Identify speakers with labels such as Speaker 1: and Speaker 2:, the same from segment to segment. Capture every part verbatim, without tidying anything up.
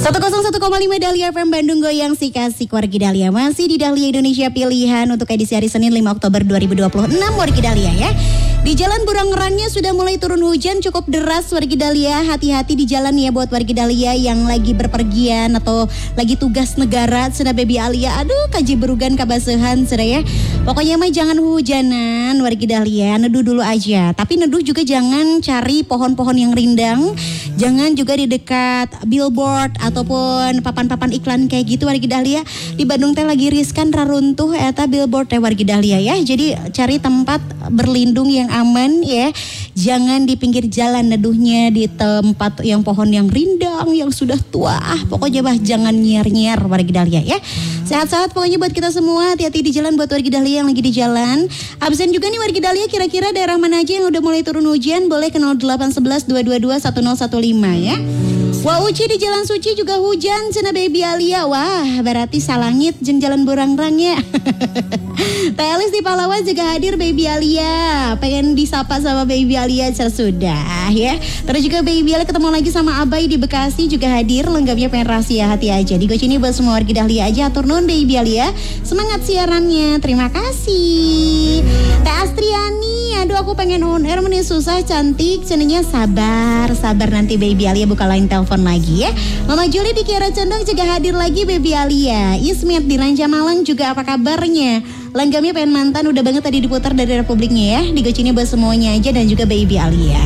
Speaker 1: seratus satu koma lima Dahlia F M Bandung goyang si kasih wargi Dahlia. Masih di Dahlia Indonesia pilihan untuk edisi hari Senin lima Oktober dua ribu dua puluh enam wargi Dahlia ya. Di jalan Burang-Rangnya sudah mulai turun hujan cukup deras wargi Dahlia. Hati-hati di jalan ya buat wargi Dahlia yang lagi berpergian atau lagi tugas negara. Sudah baby Alia, aduh kaji berugan kabasehan sudah ya. Pokoknya mah jangan hujanan wargi Dahlia, neduh dulu aja. Tapi neduh juga jangan cari pohon-pohon yang rindang. Jangan juga di dekat billboard ataupun papan-papan iklan kayak gitu wargi Dahlia. Di Bandung teh lagi riskan raruntuh eta billboard teh wargi Dahlia ya. Jadi cari tempat berlindung yang aman ya. Jangan di pinggir jalan neduhnya di tempat yang pohon yang rindang yang sudah tua. Ah, pokoknya bah jangan nyiar-nyiar wargi Dahlia ya. Sehat-sehat pokoknya buat kita semua. Hati-hati di jalan buat wargi Dahlia yang lagi di jalan. Absen juga nih wargi Dahlia, kira-kira daerah mana aja yang udah mulai turun hujan? Boleh ke nol delapan satu satu dua dua dua satu nol satu lima ya. Wah Uci di Jalan Suci juga hujan cina baby Alia. Wah berarti salangit jeung jalan Burang-Rangnya. Teh Elis di Pahlawan juga hadir baby Alia. Pengen disapa sama baby Alia sudah ya. Terus juga baby Alia ketemu lagi sama Abai di Bekasi juga hadir. Lenggapnya pengen rahasia hati aja. Di Goci ini buat semua warga Dahlia aja. Atur nuhun baby Alia. Semangat siarannya. Terima kasih. Teh Astriani, aduh aku pengen on air menih susah cantik. Cenanya sabar, sabar nanti baby Alia buka line telepon lagi ya. Mama Juli di Kiara Condong juga hadir lagi baby Alia. Ismet di Ranca Malang juga apa kabarnya? Langgamnya pengen mantan udah banget tadi diputar dari Republiknya ya. Di Gocini buat semuanya aja dan juga baby Alia.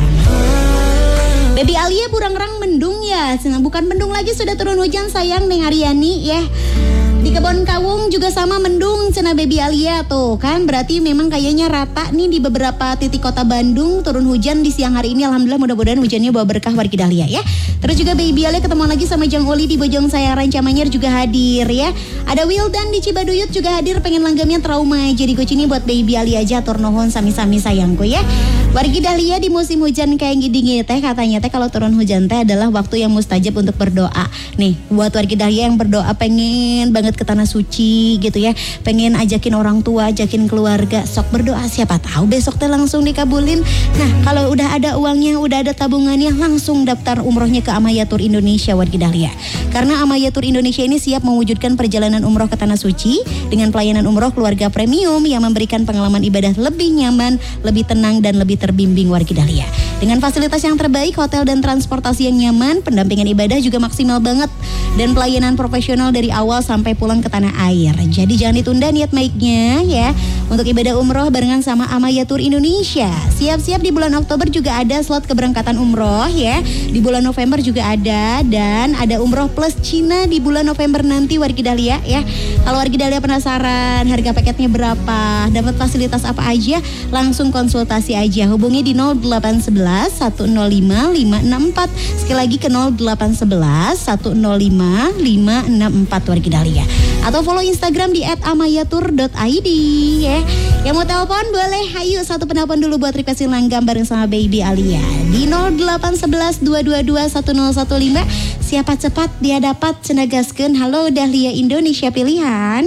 Speaker 1: Baby Alia Burang-Rang mendung ya. Bukan mendung lagi, sudah turun hujan sayang Neng Ariani ya. Di Kebon Kawung juga sama mendung cina baby Alia tuh kan. Berarti memang kayaknya rata nih di beberapa titik kota Bandung turun hujan di siang hari ini. Alhamdulillah mudah-mudahan hujannya bawa berkah wargi Dahlia ya. Terus juga baby Alia ketemu lagi sama Jang Oli di Bojong Sayang Ranca Manyar juga hadir ya. Ada Wildan di Cibaduyut juga hadir pengen langgamnya trauma. Jadi Gocini buat baby Alia aja atur nuhun sami-sami sayangku ya. Wargi Dahlia di musim hujan kayak gini teh katanya teh kalau turun hujan teh adalah waktu yang mustajab untuk berdoa. Nih buat wargi Dahlia yang berdoa pengen banget ke tanah suci gitu ya, pengen ajakin orang tua, ajakin keluarga, sok berdoa siapa tahu besok teh langsung dikabulin. Nah kalau udah ada uangnya, udah ada tabungannya, langsung daftar umrohnya ke Amayatur Indonesia wargi Dahlia. Karena Amayatur Indonesia ini siap mewujudkan perjalanan umroh ke tanah suci dengan pelayanan umroh keluarga premium yang memberikan pengalaman ibadah lebih nyaman, lebih tenang dan lebih terbimbing wargi Dahlia. Dengan fasilitas yang terbaik, hotel dan transportasi yang nyaman, pendampingan ibadah juga maksimal banget dan pelayanan profesional dari awal sampai pulang ke tanah air. Jadi jangan ditunda niat baiknya ya untuk ibadah umroh barengan sama Amayatur Indonesia. Siap-siap di bulan Oktober juga ada slot keberangkatan umroh ya. Di bulan November juga ada dan ada umroh plus Cina di bulan November nanti wargi Dahlia ya. Kalau wargi Dahlia penasaran harga paketnya berapa, dapat fasilitas apa aja, langsung konsultasi aja. Hubungi di nol delapan satu satu satu nol lima lima enam empat. Sekali lagi ke nol delapan satu satu satu nol lima lima enam empat wargi Dahlia. Atau follow Instagram di et amayatur dot i d ya. Yang mau telepon boleh, ayo satu penelpon dulu buat requestin langgam bareng sama baby Alia di nol delapan satu satu dua dua dua satu nol satu lima. Siapa cepat dia dapat cenagaskeun. Halo Dahlia Indonesia pilihan.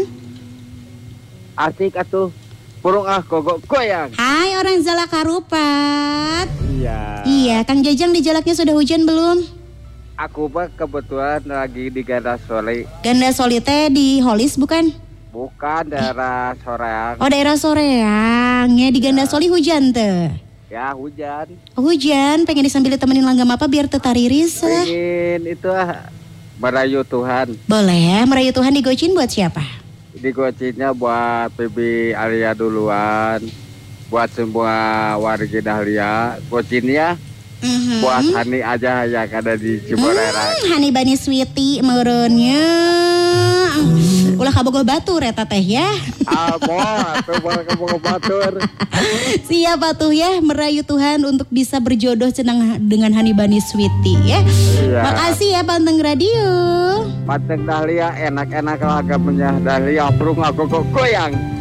Speaker 2: Asik atuh. Burung ah kogok goyang.
Speaker 1: Hai orang Zala Karupat.
Speaker 2: Iya.
Speaker 1: Iya, Kang Jajang di Jalaknya sudah hujan belum?
Speaker 2: Aku mah kebetulan lagi di Ganda Soli.
Speaker 1: Ganda Soli teh di Holis bukan?
Speaker 2: Bukan, daerah Soreang.
Speaker 1: Oh daerah Soreang ya. Di Ganda Soli hujan teh.
Speaker 2: Ya hujan.
Speaker 1: Oh, hujan, pengen disambil temenin langgam apa biar tetariris lah.
Speaker 2: Pengen itu ah merayu Tuhan.
Speaker 1: Boleh, merayu Tuhan digocin buat siapa?
Speaker 2: Digocinnya buat baby Alia duluan. Buat semua warga Dahlia. Gocinnya mm-hmm. buat Hani aja yang ada di Ciborerang.
Speaker 1: Hmm, Hani Bani Sweety meurunnya. Ulah kabogoh batur eta teh ya.
Speaker 2: Alboh, atuh bola kabogoh batur.
Speaker 1: Siap atuh ya merayu Tuhan untuk bisa berjodoh cenang dengan Hani Bani Sweety ya. Iya. Makasih ya Panteng Radio.
Speaker 2: Panteng Dahlia enak-enak lah gamenya Dahlia burung agak goyang.